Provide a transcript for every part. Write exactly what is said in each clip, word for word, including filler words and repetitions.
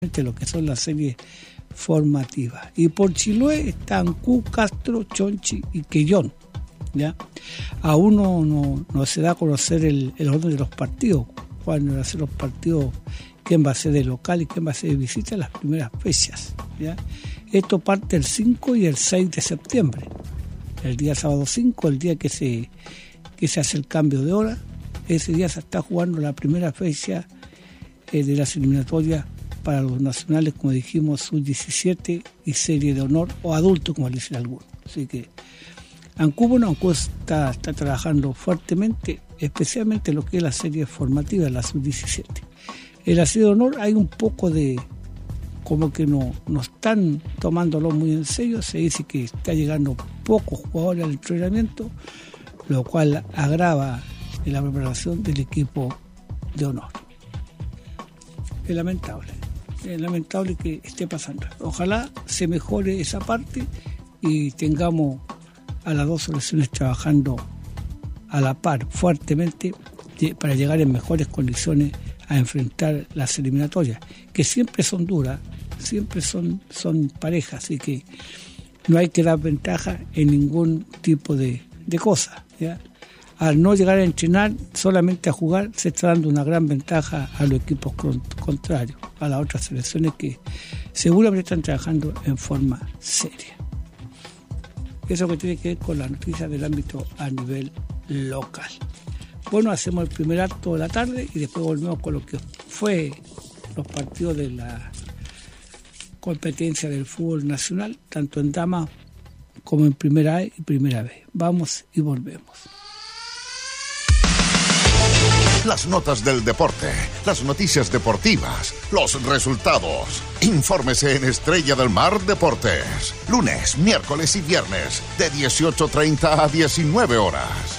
lo que son las series formativas. Y por Chiloé están Q, Castro, Chonchi y Quellón. ¿Ya? Aún no, no, no se da a conocer el, el orden de los partidos, cuándo van a ser los partidos, quién va a ser de local y quién va a ser de visita en las primeras fechas. ¿Ya? Esto parte el cinco y el seis de septiembre. El día sábado cinco, el día que se, que se hace el cambio de hora, ese día se está jugando la primera fecha eh, de las eliminatorias para los nacionales, como dijimos, sub diecisiete y serie de honor o adulto, como le dicen algunos. Así que Ancú, bueno, Ancú está, está trabajando fuertemente, especialmente lo que es la serie formativa, la sub diecisiete. En la serie de honor hay un poco de, como que no, no están tomándolo muy en serio, se dice que está llegando pocos jugadores al entrenamiento, lo cual agrava en la preparación del equipo de honor. Es lamentable. Es lamentable que esté pasando. Ojalá se mejore esa parte y tengamos a las dos selecciones trabajando a la par fuertemente para llegar en mejores condiciones a enfrentar las eliminatorias, que siempre son duras, siempre son, son parejas, así que no hay que dar ventaja en ningún tipo de, de cosa, ¿ya? Al no llegar a entrenar, solamente a jugar, se está dando una gran ventaja a los equipos contrarios, a las otras selecciones que seguramente están trabajando en forma seria. Eso que tiene que ver con las noticias del ámbito a nivel local. Bueno, hacemos el primer acto de la tarde y después volvemos con lo que fue los partidos de la competencia del fútbol nacional, tanto en damas como en primera A y primera B. Vamos y volvemos. Las notas del deporte, las noticias deportivas, los resultados. Infórmese en Estrella del Mar Deportes. Lunes, miércoles y viernes, de dieciocho treinta a diecinueve horas.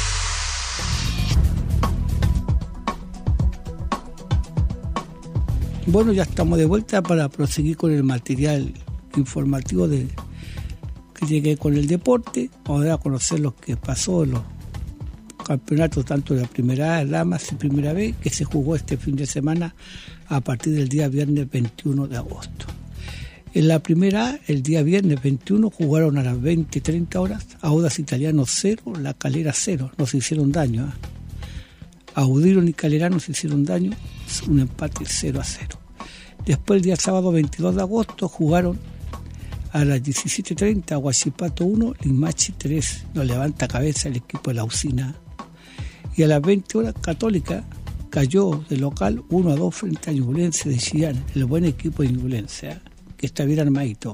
Bueno, ya estamos de vuelta para proseguir con el material informativo de que llegué con el deporte. Vamos a dar a conocer lo que pasó en los campeonatos tanto de la primera A, damas y primera B, que se jugó este fin de semana a partir del día viernes veintiuno de agosto. En la primera A, el día viernes veintiuno, jugaron a las veinte y treinta horas, Audax Italiano cero, La Calera cero, no se hicieron daño. ¿eh? Audiro y Calera no se hicieron daño, un empate cero a cero. Después, el día sábado veintidós de agosto, jugaron a las diecisiete treinta, Huachipato uno, Limache tres, no levanta cabeza el equipo de la Usina. Y a las veinte horas, Católica cayó de local uno a dos frente a Ñublense de Chillán, el buen equipo de Ñublense, ¿eh? que está bien armadito,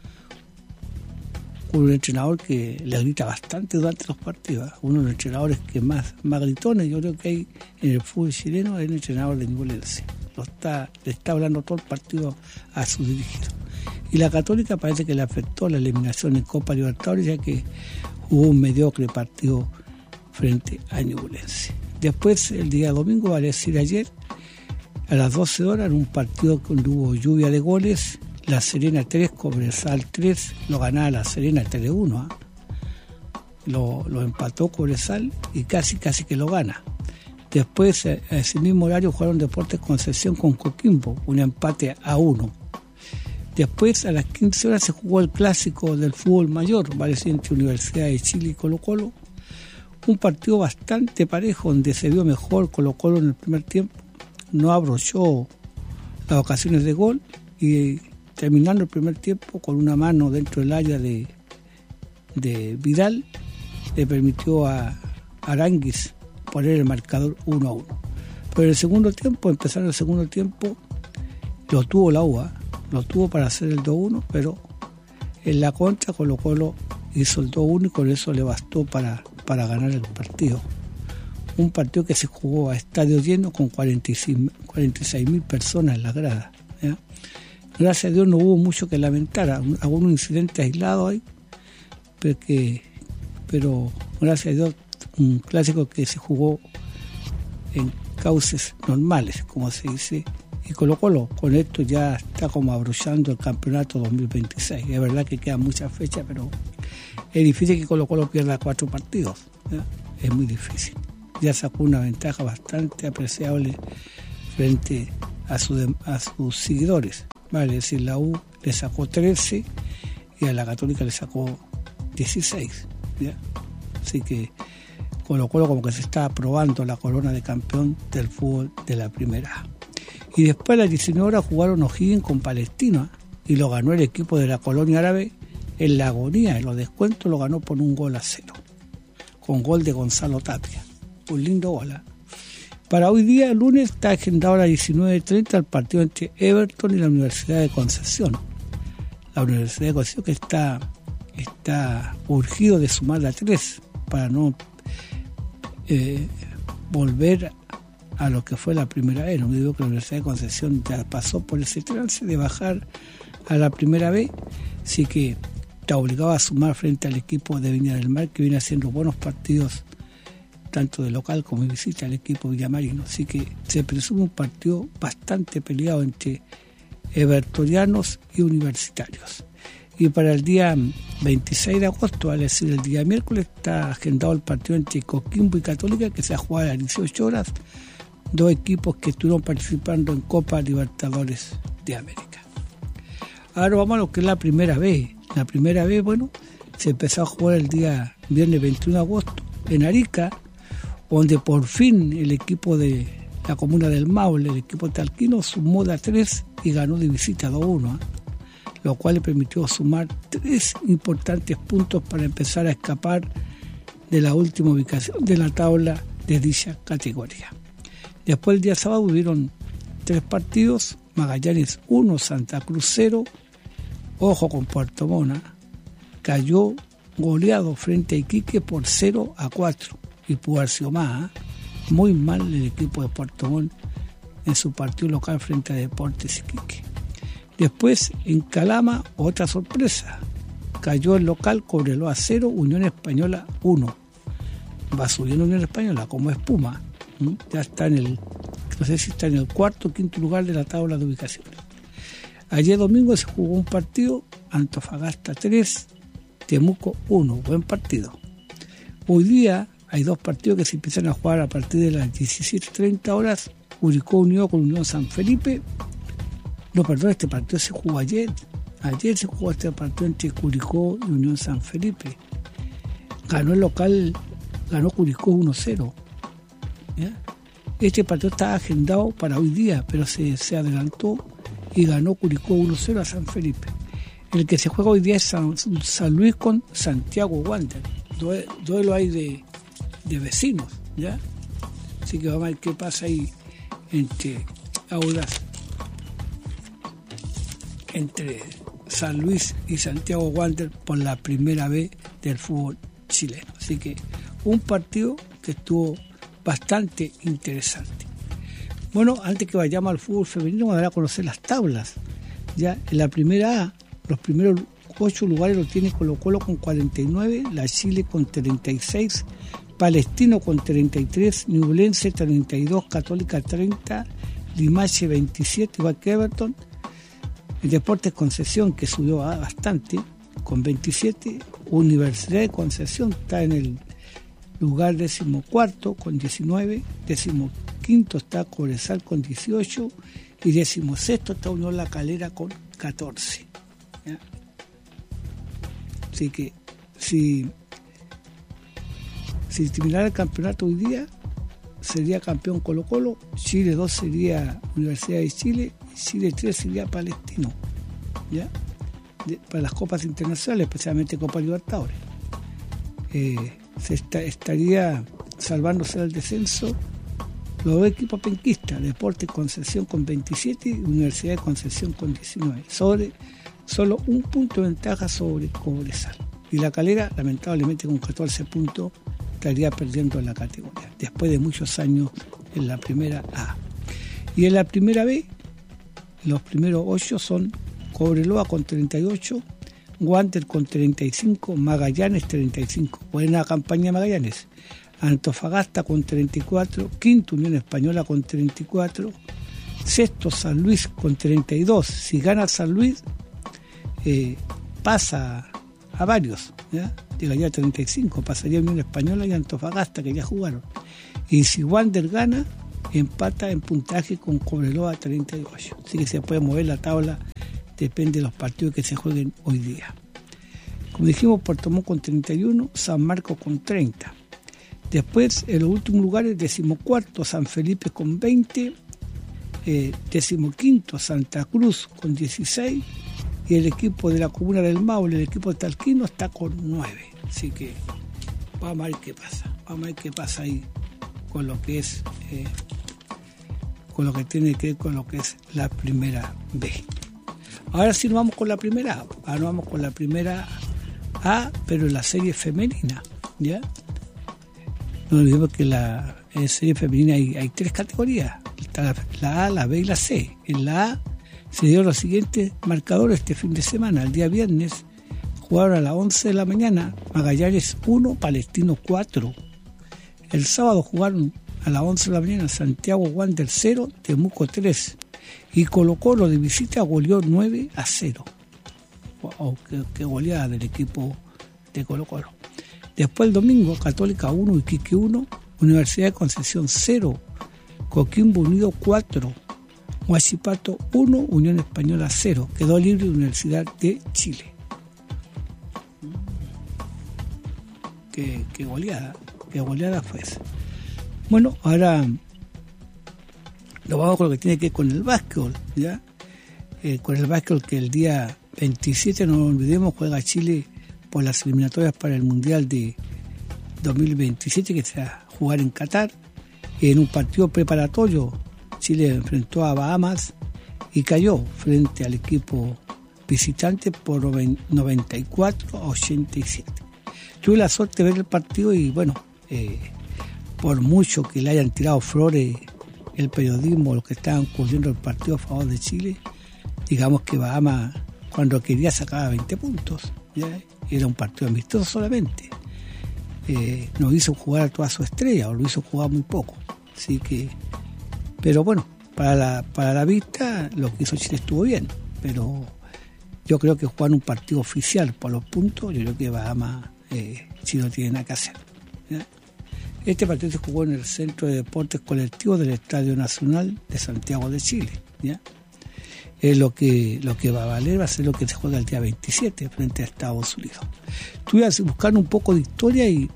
con un entrenador que le grita bastante durante los partidos, uno de los entrenadores que más, más gritones yo creo que hay en el fútbol chileno es el entrenador de Ñublense, Lo está, le está hablando todo el partido a su dirigido. Y la Católica parece que le afectó la eliminación en Copa Libertadores, ya que hubo un mediocre partido frente a Ñublense. Después, el día domingo, vale decir ayer, a las doce horas, en un partido donde hubo lluvia de goles, La Serena tres, Cobresal tres, lo ganaba La Serena tres a uno. ¿eh? Lo, lo empató Cobresal y casi, casi que lo gana. Después, a ese mismo horario, jugaron Deportes Concepción con Coquimbo, un empate a uno. Después, a las quince horas, se jugó el clásico del fútbol mayor, vale decir, entre Universidad de Chile y Colo-Colo. Un partido bastante parejo, donde se vio mejor Colo-Colo en el primer tiempo. No abrochó las ocasiones de gol y terminando el primer tiempo con una mano dentro del área de, de Vidal, le permitió a Aránguiz poner el marcador uno a uno. Pero en el segundo tiempo, empezando el segundo tiempo, lo tuvo la U A, lo tuvo para hacer el dos a uno, pero en la contra Colo-Colo hizo el dos a uno y con eso le bastó para, para ganar el partido. Un partido que se jugó a estadio lleno con cuarenta y seis mil personas en las gradas. ¿ya? Gracias a Dios no hubo mucho que lamentar, algunos incidentes aislados ahí, pero, que, pero gracias a Dios un clásico que se jugó en cauces normales, como se dice, y Colo-Colo con esto ya está como abrochando el campeonato dos mil veintiséis. Es verdad que quedan muchas fechas, pero es difícil que Colo-Colo pierda cuatro partidos, ¿ya? Es muy difícil. Ya sacó una ventaja bastante apreciable frente a, su, a sus seguidores. Vale, es decir, la U le sacó trece y a la Católica le sacó dieciséis. ¿Ya? Así que Colo Colo como que se está probando la corona de campeón del fútbol de la primera A. Y después a las diecinueve horas jugaron O'Higgins con Palestino y lo ganó el equipo de la colonia árabe en la agonía. En los descuentos lo ganó por un gol a cero, con gol de Gonzalo Tapia. Un lindo gol. ¿eh? Para hoy día, lunes, está agendado a las diecinueve treinta el partido entre Everton y la Universidad de Concepción. La Universidad de Concepción que está, está urgido de sumar la tres para no eh, volver a lo que fue la primera B. No digo que la Universidad de Concepción ya pasó por ese trance de bajar a la primera B, así que está obligado a sumar frente al equipo de Viña del Mar, que viene haciendo buenos partidos tanto de local como de visita al equipo villamarino. Así que se presume un partido bastante peleado entre evertonianos y universitarios. Y para el día veintiséis de agosto, es decir, el día miércoles, está agendado el partido entre Coquimbo y Católica, que se ha jugado a las dieciocho horas, dos equipos que estuvieron participando en Copa Libertadores de América. Ahora vamos a lo que es la primera vez. La primera vez, bueno, se empezó a jugar el día viernes veintiuno de agosto en Arica, donde por fin el equipo de la comuna del Maule, el equipo talquino, sumó de a tres y ganó de visita dos a uno, ¿eh? Lo cual le permitió sumar tres importantes puntos para empezar a escapar de la última ubicación de la tabla de dicha categoría. Después el día sábado hubieron tres partidos: Magallanes uno, Santa Cruz cero. Ojo con Puerto Montt, cayó goleado frente a Iquique por cero a cuatro y pudo haber sido más. ¿eh? Muy mal el equipo de Puerto Montt en su partido local frente a Deportes Iquique. Después en Calama, otra sorpresa, cayó el local Cobreloa cero, Unión Española uno. Va subiendo Unión Española como espuma. ¿Mm? Ya está en el, no sé si está en el cuarto o quinto lugar de la tabla de ubicaciones. Ayer domingo se jugó un partido, Antofagasta tres, Temuco uno, buen partido. Hoy día hay dos partidos que se empiezan a jugar a partir de las diecisiete treinta horas, Curicó unió con Unión San Felipe. No, perdón, este partido se jugó ayer. Ayer se jugó este partido entre Curicó y Unión San Felipe. Ganó el local, ganó Curicó uno cero. ¿Ya? Este partido estaba agendado para hoy día, pero se, se adelantó y ganó Curicó uno cero a San Felipe. El que se juega hoy día es San, San Luis con Santiago Wander. Due, duelo ahí de, de vecinos, ¿ya? Así que vamos a ver qué pasa ahí entre Audas, entre San Luis y Santiago Wander por la primera vez del fútbol chileno. Así que un partido que estuvo bastante interesante. Bueno, antes que vayamos al fútbol femenino, vamos a dar a conocer las tablas. Ya en la primera A, los primeros ocho lugares los tiene Colo Colo con cuarenta y nueve, la Chile con treinta y seis, Palestino con treinta y tres, Ñublense treinta y dos, Católica treinta, Limache veintisiete, igual que Everton. El Deportes Concepción, que subió bastante, con veintisiete. Universidad de Concepción está en el lugar decimocuarto con diecinueve, decimoquinto está Cobresal con dieciocho y decimosexto está Unión La Calera con catorce. ¿Ya? Así que si, si terminara el campeonato hoy día, sería campeón Colo Colo, Chile dos sería Universidad de Chile, y Chile tres sería Palestino, ¿ya? De, para las copas internacionales, especialmente Copa Libertadores. Eh, se está, estaría salvándose del descenso los dos equipos penquistas, Deportes Concepción con veintisiete y Universidad de Concepción con diecinueve, sobre solo un punto de ventaja sobre Cobresal. Y La Calera, lamentablemente, con catorce puntos, estaría perdiendo en la categoría, después de muchos años en la primera A. Y en la primera B, los primeros ocho son Cobreloa con treinta y ocho, Wander con treinta y cinco, Magallanes treinta y cinco, buena campaña Magallanes, Antofagasta con treinta y cuatro, quinto Unión Española con treinta y cuatro, sexto San Luis con treinta y dos. Si gana San Luis, eh, pasa a varios, ¿ya? Llegaría a treinta y cinco, pasaría Unión Española y Antofagasta, que ya jugaron. Y si Wander gana, empata en puntaje con Cobreloa a treinta y ocho. Así que se puede mover la tabla, depende de los partidos que se jueguen hoy día. Como dijimos, Puerto Montt con treinta y uno, San Marcos con treinta. Después, en los últimos lugares, decimocuarto San Felipe con veinte, eh, decimoquinto Santa Cruz con dieciséis, y el equipo de la comuna del Maule, el equipo de Talquino, está con nueve. Así que vamos a ver qué pasa. Vamos a ver qué pasa ahí con lo que es, eh, con lo que tiene que ver con lo que es la primera B. Ahora sí nos vamos con la primera A. Ahora nos vamos con la primera A, pero en la serie femenina, ¿ya? No olvidemos que la en serie femenina hay, hay tres categorías. Está la, la A, la B y la C. En la A se dieron los siguientes marcadores este fin de semana. El día viernes jugaron a las once de la mañana Magallanes uno, Palestino cuatro. El sábado jugaron a las once de la mañana Santiago Wander cero, Temuco tres. Y Colo Colo de visita goleó nueve a cero. Wow, qué, qué goleada del equipo de Colo Colo. Después el domingo, Católica uno, Iquique uno, Universidad de Concepción cero, Coquimbo Unido cuatro, Huachipato uno, Unión Española cero. Quedó libre Universidad de Chile. Qué, qué goleada, qué goleada fue esa. Bueno, ahora nos vamos con lo que tiene que ver con el básquetbol, ¿ya? Eh, con el básquetbol que el día veintisiete, no lo olvidemos, juega Chile por las eliminatorias para el Mundial de dos mil veintisiete, que se va a jugar en Qatar. En un partido preparatorio, Chile enfrentó a Bahamas y cayó frente al equipo visitante por noventa y cuatro a ochenta y siete. Tuve la suerte de ver el partido y bueno, eh, por mucho que le hayan tirado flores el periodismo, los que estaban cubriendo el partido a favor de Chile, digamos que Bahamas cuando quería sacaba veinte puntos, ¿ya? Era un partido amistoso solamente. Eh, no hizo jugar a toda su estrella, o lo hizo jugar muy poco. Así que, pero bueno, para la, para la vista, lo que hizo Chile estuvo bien. Pero yo creo que jugar un partido oficial por los puntos, yo creo que Bahamas, eh, Chile no tiene nada que hacer, ¿ya? Este partido se jugó en el Centro de Deportes Colectivos del Estadio Nacional de Santiago de Chile, ¿ya? Es lo que, lo que va a valer, va a ser lo que se juega el día veintisiete frente a Estados Unidos. Estuve buscando un poco de historia y,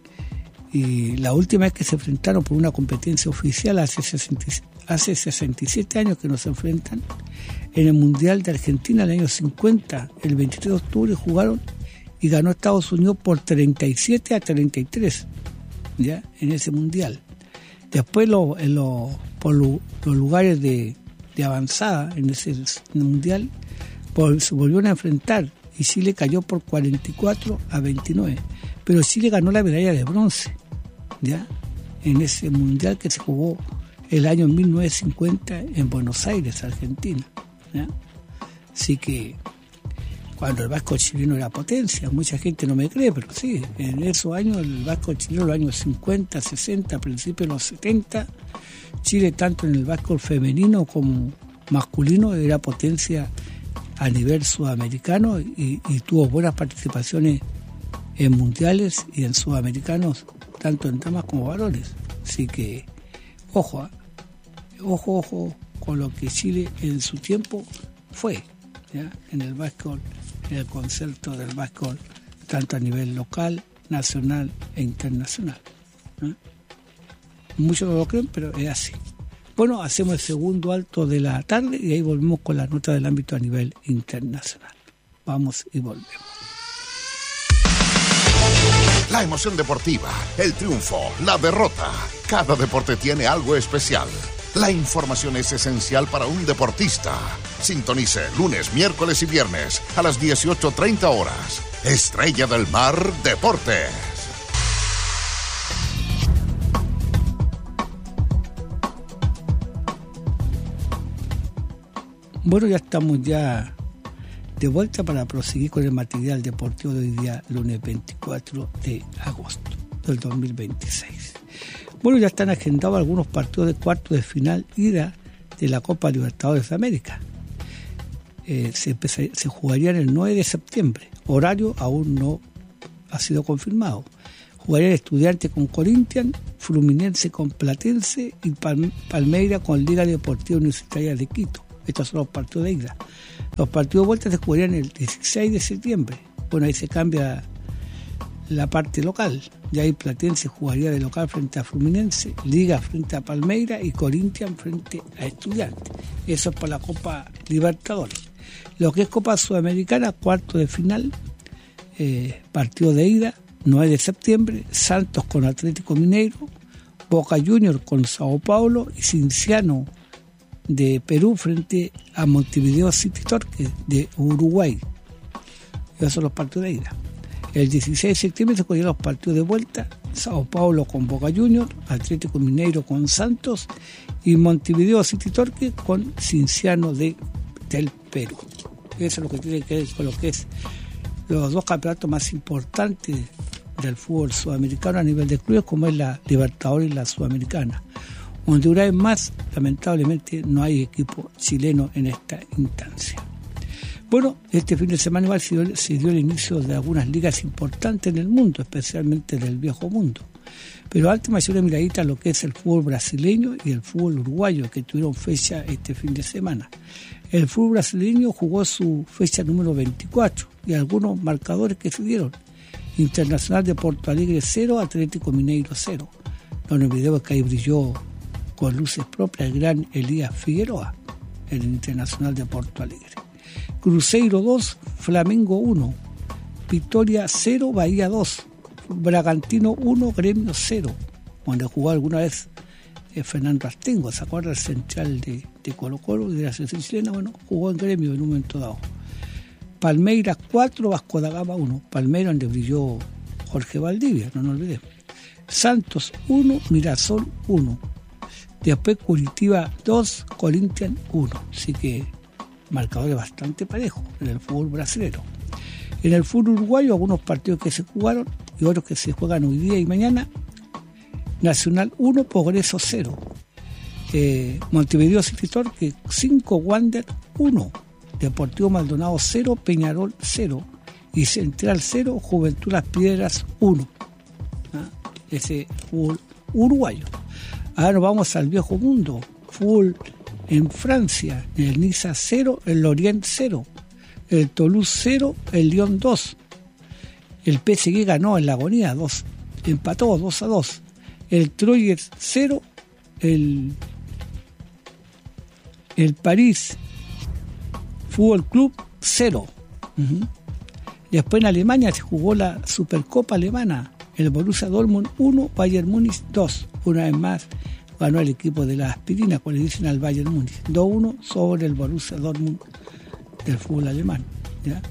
y la última vez que se enfrentaron por una competencia oficial, hace sesenta, hace sesenta y siete años que nos enfrentan, en el Mundial de Argentina, en el año cincuenta, el veintitrés de octubre jugaron y ganó Estados Unidos por treinta y siete a treinta y tres, ¿ya? En ese Mundial. Después lo, en lo, por lo, los lugares de de avanzada en ese en el Mundial, por, se volvieron a enfrentar y Chile cayó por cuarenta y cuatro a veintinueve, pero Chile ganó la medalla de bronce, ¿ya? En ese Mundial que se jugó el año mil novecientos cincuenta en Buenos Aires, Argentina, ¿ya? Así que cuando el básquetbol chileno era potencia, mucha gente no me cree, pero sí, en esos años el básquetbol chileno, los años cincuenta, sesenta, a principios de los setenta, Chile, tanto en el básquetbol femenino como masculino, era potencia a nivel sudamericano y, y tuvo buenas participaciones en mundiales y en sudamericanos, tanto en damas como varones. Así que, ojo, ¿eh? ojo, ojo con lo que Chile en su tiempo fue, ¿ya? En el básquetbol, en el concepto del básquetbol, tanto a nivel local, nacional e internacional, ¿eh? Muchos no lo creen, pero es así. Bueno, hacemos el segundo alto de la tarde y ahí volvemos con las notas del ámbito a nivel internacional. Vamos y volvemos. La emoción deportiva, el triunfo, la derrota. Cada deporte tiene algo especial. La información es esencial para un deportista. Sintonice lunes, miércoles y viernes a las dieciocho treinta horas. Estrella del Mar Deportes. Bueno, ya estamos ya de vuelta para proseguir con el material deportivo de hoy día, lunes veinticuatro de agosto del dos mil veintiséis. Bueno, ya están agendados algunos partidos de cuartos de final ida de la Copa Libertadores de América. Eh, se, empezar, se jugarían el nueve de septiembre. Horario aún no ha sido confirmado. Jugarían Estudiantes con Corinthians, Fluminense con Platense y Palme- Palmeiras con Liga Deportiva Universitaria de Quito. Estos son los partidos de ida. Los partidos de vuelta se jugarían el dieciséis de septiembre. Bueno, ahí se cambia la parte local. Ya ahí Platense jugaría de local frente a Fluminense, Liga frente a Palmeiras y Corinthians frente a Estudiantes. Eso es por la Copa Libertadores. Lo que es Copa Sudamericana, cuarto de final, eh, partido de ida, nueve de septiembre, Santos con Atlético Mineiro, Boca Juniors con Sao Paulo y Cienciano de Perú frente a Montevideo City Torque de Uruguay. Esos son los partidos de ida. El dieciséis de septiembre se jugarían los partidos de vuelta, Sao Paulo con Boca Juniors, Atlético Mineiro con Santos y Montevideo City Torque con Cienciano de, del Perú. Eso es lo que tiene que ver con lo que es los dos campeonatos más importantes del fútbol sudamericano a nivel de clubes, como es la Libertadores y la Sudamericana. Donde una vez más, lamentablemente, no hay equipo chileno en esta instancia. Bueno, este fin de semana igual se dio, se dio el inicio de algunas ligas importantes en el mundo, especialmente del viejo mundo. Pero antes me hice una miradita a lo que es el fútbol brasileño y el fútbol uruguayo, que tuvieron fecha este fin de semana. El fútbol brasileño jugó su fecha número veinticuatro y algunos marcadores que se dieron. Internacional de Porto Alegre cero, Atlético Mineiro cero. Donde el video es que ahí brilló con luces propias el gran Elías Figueroa, el Internacional de Porto Alegre. Cruzeiro dos, Flamengo uno, Vitória cero, Bahía dos, Bragantino uno, Gremio cero, donde jugó alguna vez eh, Fernando Astengo, ¿se acuerda? El central de, de Colo Colo y de la selección chilena, bueno, jugó en Gremio en un momento dado. Palmeiras cuatro, Vasco da Gama uno, Palmeiras donde brilló Jorge Valdivia, no nos olvidemos. Santos uno, Mirasol uno, después Curitiba dos, Corinthians uno, así que marcadores bastante parejos en el fútbol brasileño. En el fútbol uruguayo, algunos partidos que se jugaron y otros que se juegan hoy día y mañana. Nacional uno, Progreso cero. Eh, Montevideo City Torque cinco, Wander uno. Deportivo Maldonado cero, Peñarol cero. Y Central cero, Juventud Las Piedras uno. ¿Ah? Ese fútbol uruguayo. Ahora nos vamos al viejo mundo. Fútbol en Francia, el Niza cero, el Lorient cero, el Toulouse cero, el Lyon dos. El P S G ganó en la agonía dos, empató dos a dos. El Troyes cero, el, el París Fútbol Club cero. Uh-huh. Después en Alemania se jugó la Supercopa Alemana, el Borussia Dortmund uno, Bayern Múnich dos. Una vez más ganó el equipo de la aspirina, como le dicen al Bayern Múnich, dos uno sobre el Borussia Dortmund del fútbol alemán. ¿Ya?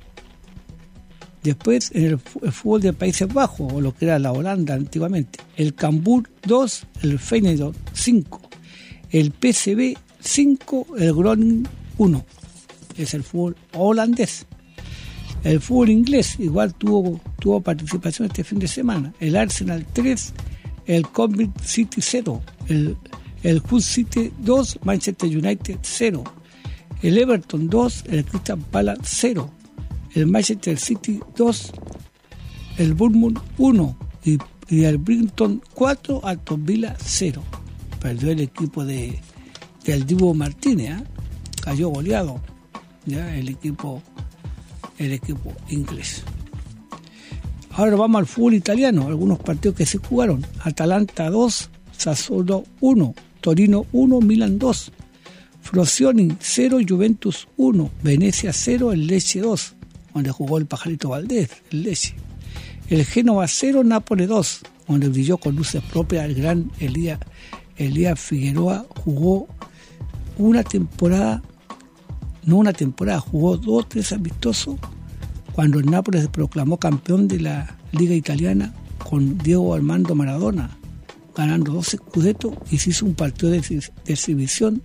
Después, en el, el fútbol de Países Bajos, o lo que era la Holanda antiguamente, el Cambuur dos, el Feyenoord cinco, el P S V cinco, el Groningen uno. Es el fútbol holandés. El fútbol inglés igual tuvo, tuvo participación este fin de semana. El Arsenal tres, el Coventry City cero, el, el Hull City dos, Manchester United cero, el Everton dos, el Crystal Palace cero, el Manchester City dos, el Bournemouth uno y, y el Brighton cuatro, Aston Villa cero. Perdió el equipo de del Dibu Martínez, ¿eh? Cayó goleado, ¿ya? el equipo el equipo inglés. Ahora vamos al fútbol italiano, algunos partidos que se jugaron. Atalanta dos, Sassuolo uno, Torino uno, Milan dos, Frosinone cero, Juventus uno, Venecia cero, el Lecce dos, donde jugó el Pajarito Valdés, el Lecce. El Génova cero, Nápoles dos, donde brilló con luces propias el gran Elías, Elías Figueroa. Jugó una temporada, no una temporada, jugó dos, tres amistosos, cuando el Nápoles se proclamó campeón de la Liga Italiana con Diego Armando Maradona, ganando doce Scudettos, y se hizo un partido de, de exhibición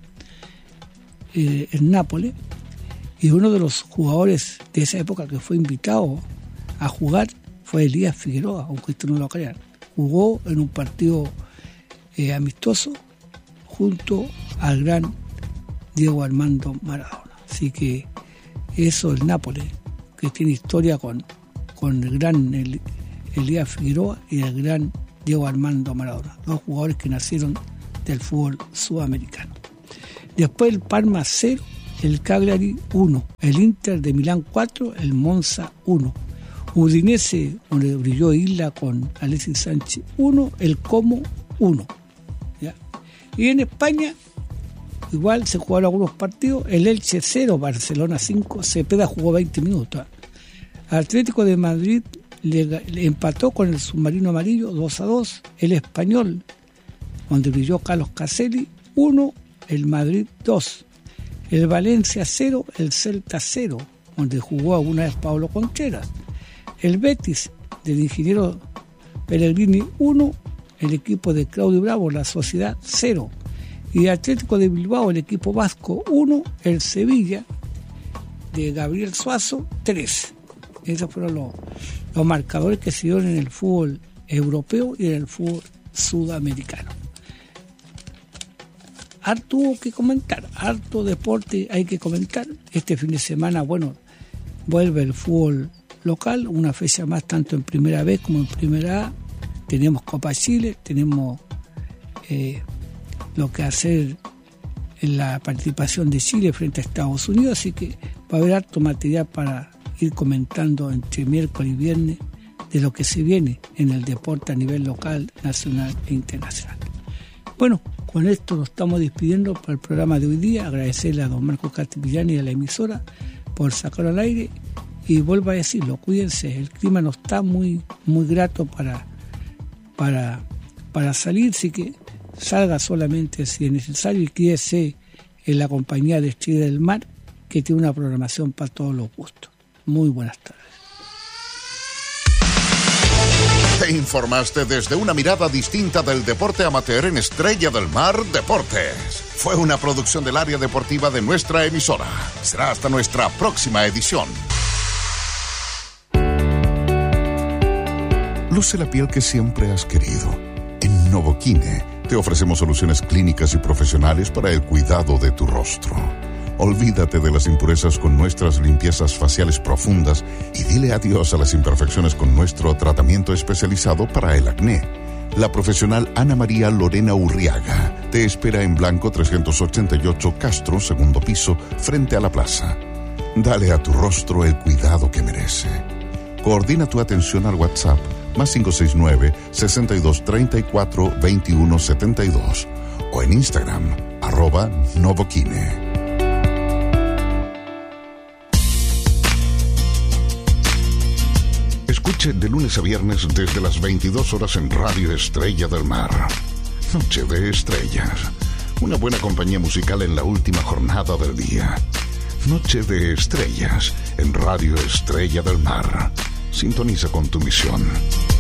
eh, en Nápoles, y uno de los jugadores de esa época que fue invitado a jugar fue Elías Figueroa, aunque ustedes no lo crean. Jugó en un partido eh, amistoso junto al gran Diego Armando Maradona. Así que eso, el Nápoles, que tiene historia con, con el gran el, Elías Figueroa y el gran Diego Armando Maradona, dos jugadores que nacieron del fútbol sudamericano. Después el Parma cero, el Cagliari uno, el Inter de Milán cuatro, el Monza uno, Udinese, donde brilló Isla con Alexis Sánchez uno, el Como uno. ¿Ya? Y en España igual se jugaron algunos partidos, el Elche cero, Barcelona cinco, Cepeda jugó veinte minutos. Atlético de Madrid le, le empató con el Submarino Amarillo dos a dos, el Español, donde brilló Carlos Caselli uno, el Madrid dos, el Valencia cero, el Celta cero, donde jugó alguna vez Pablo Contreras, el Betis del ingeniero Pellegrini uno, el equipo de Claudio Bravo, la Sociedad cero, y Atlético de Bilbao, el equipo vasco uno, el Sevilla de Gabriel Suazo tres. Esos fueron los, los marcadores que se dieron en el fútbol europeo y en el fútbol sudamericano. Harto que comentar, harto deporte hay que comentar. Este fin de semana, bueno, vuelve el fútbol local, una fecha más tanto en Primera B como en Primera A. Tenemos Copa Chile, tenemos eh, lo que hacer en la participación de Chile frente a Estados Unidos, así que va a haber harto material para ir comentando entre miércoles y viernes de lo que se viene en el deporte a nivel local, nacional e internacional. Bueno, con esto nos estamos despidiendo para el programa de hoy día. Agradecerle a don Marco Castigliani y a la emisora por sacarlo al aire, y vuelvo a decirlo, cuídense, el clima no está muy muy grato para para para salir, así que salga solamente si es necesario y quédese en la compañía de Estrella del Mar, que tiene una programación para todos los gustos. Muy buenas tardes. Te informaste desde una mirada distinta del deporte amateur en Estrella del Mar Deportes. Fue una producción del área deportiva de nuestra emisora. Será hasta nuestra próxima edición. Luce la piel que siempre has querido. En Novoquine te ofrecemos soluciones clínicas y profesionales para el cuidado de tu rostro. Olvídate de las impurezas con nuestras limpiezas faciales profundas y dile adiós a las imperfecciones con nuestro tratamiento especializado para el acné. La profesional Ana María Lorena Urriaga te espera en Blanco trescientos ochenta y ocho Castro, segundo piso, frente a la plaza. Dale a tu rostro el cuidado que merece. Coordina tu atención al WhatsApp más cinco seis nueve, sesenta y dos treinta y cuatro, veintiuno setenta y dos o en Instagram arroba Novoquine. Escuche de lunes a viernes desde las veintidós horas en Radio Estrella del Mar. Noche de Estrellas. Una buena compañía musical en la última jornada del día. Noche de Estrellas en Radio Estrella del Mar. Sintoniza con tu misión.